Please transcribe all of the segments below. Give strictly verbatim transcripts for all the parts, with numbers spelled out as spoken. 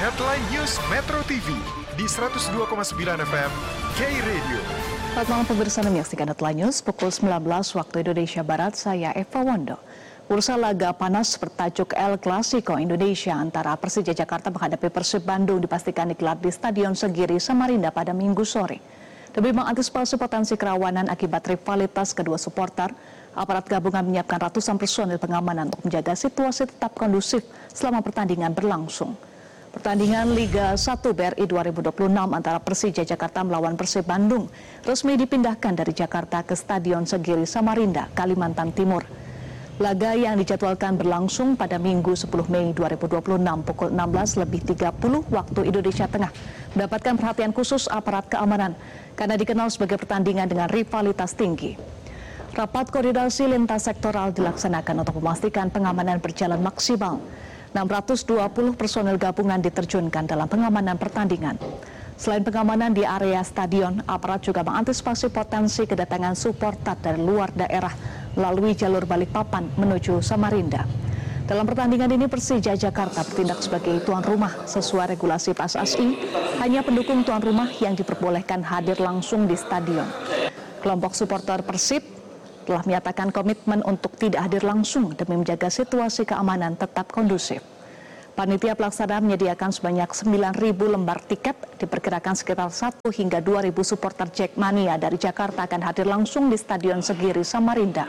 Headline News Metro T V di seratus dua koma sembilan F M K-Radio. Selamat malam pemirsa, Anda menyaksikan Headline News pukul sembilan belas waktu Indonesia Barat. Saya Eva Wondo. Bursa laga panas bertajuk El Clasico Indonesia antara Persija Jakarta menghadapi Persib Bandung dipastikan digelar di Stadion Segiri Samarinda pada Minggu sore. Demi mengantisipasi potensi kerawanan akibat rivalitas kedua supporter, aparat gabungan menyiapkan ratusan personil pengamanan untuk menjaga situasi tetap kondusif selama pertandingan berlangsung. Pertandingan Liga satu B R I dua ribu dua puluh enam antara Persija Jakarta melawan Persib Bandung resmi dipindahkan dari Jakarta ke Stadion Segiri Samarinda, Kalimantan Timur. Laga yang dijadwalkan berlangsung pada Minggu sepuluh Mei dua ribu dua puluh enam pukul enam belas lebih tiga puluh waktu Indonesia Tengah mendapatkan perhatian khusus aparat keamanan karena dikenal sebagai pertandingan dengan rivalitas tinggi. Rapat koordinasi lintas sektoral dilaksanakan untuk memastikan pengamanan berjalan maksimal. enam ratus dua puluh personel gabungan diterjunkan dalam pengamanan pertandingan. Selain pengamanan di area stadion, aparat juga mengantisipasi potensi kedatangan supporter dari luar daerah melalui jalur Balikpapan menuju Samarinda. Dalam pertandingan ini Persija Jakarta bertindak sebagai tuan rumah sesuai regulasi P S S I. Hanya pendukung tuan rumah yang diperbolehkan hadir langsung di stadion. Kelompok supporter Persib telah menyatakan komitmen untuk tidak hadir langsung demi menjaga situasi keamanan tetap kondusif. Panitia pelaksana menyediakan sebanyak sembilan ribu lembar tiket, diperkirakan sekitar satu hingga dua ribu supporter Jackmania dari Jakarta akan hadir langsung di Stadion Segiri Samarinda.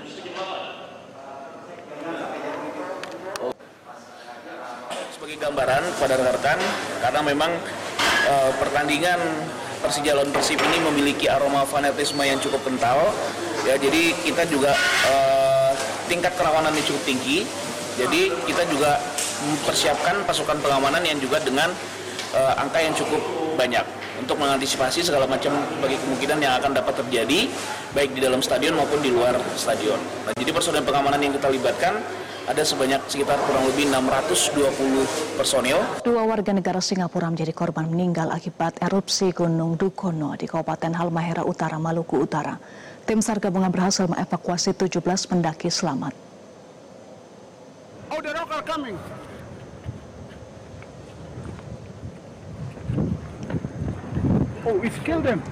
Sebagai gambaran kepada rekan-rekan, karena memang e, pertandingan Persija lawan Persib ini memiliki aroma fanatisme yang cukup kental, ya, jadi kita juga e, tingkat kerawanannya cukup tinggi. Jadi kita juga mempersiapkan pasukan pengamanan yang juga dengan uh, angka yang cukup banyak untuk mengantisipasi segala macam bagi kemungkinan yang akan dapat terjadi baik di dalam stadion maupun di luar stadion. Nah, jadi personel pengamanan yang kita libatkan ada sebanyak sekitar kurang lebih enam ratus dua puluh personil. Dua warga negara Singapura menjadi korban meninggal akibat erupsi Gunung Dukono di Kabupaten Halmahera Utara, Maluku Utara. Tim SAR gabungan berhasil mengevakuasi tujuh belas pendaki selamat. Oh, the rock are coming. Oh, we've killed them.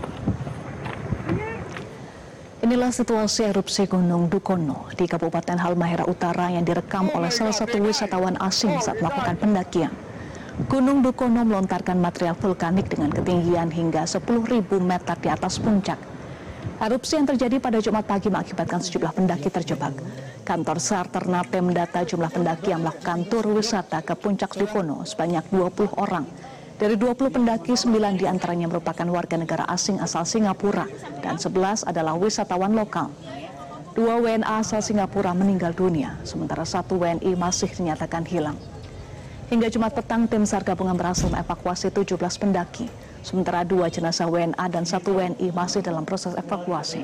Inilah situasi erupsi Gunung Dukono di Kabupaten Halmahera Utara yang direkam oleh salah satu wisatawan asing saat melakukan pendakian. Gunung Dukono melontarkan material vulkanik dengan ketinggian hingga sepuluh ribu meter di atas puncak. Erupsi yang terjadi pada Jumat pagi mengakibatkan sejumlah pendaki terjebak. Kantor SAR Ternate mendata jumlah pendaki yang melakukan tur wisata ke puncak Dukono sebanyak dua puluh orang. Dari dua puluh pendaki, sembilan diantaranya merupakan warga negara asing asal Singapura dan sebelas adalah wisatawan lokal. Dua W N A asal Singapura meninggal dunia, sementara satu W N I masih dinyatakan hilang. Hingga Jumat petang, tim SAR gabungan berhasil mengevakuasi tujuh belas pendaki, sementara dua jenazah W N A dan satu W N I masih dalam proses evakuasi.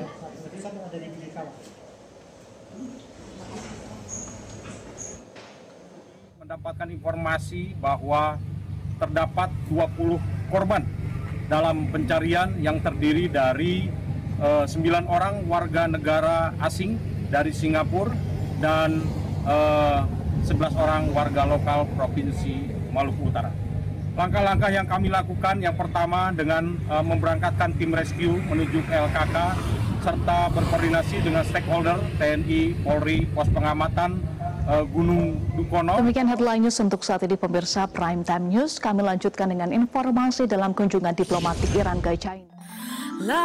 Mendapatkan informasi bahwa terdapat dua puluh korban dalam pencarian yang terdiri dari uh, sembilan orang warga negara asing dari Singapura dan uh, sebelas orang warga lokal Provinsi Maluku Utara. Langkah-langkah yang kami lakukan yang pertama dengan uh, memberangkatkan tim rescue menuju ke L K K serta berkoordinasi dengan stakeholder T N I, Polri, pos pengamatan uh, Gunung Dukono. Demikian headline news untuk saat ini pemirsa Prime Time News. Kami lanjutkan dengan informasi dalam kunjungan diplomatik Iran ke China.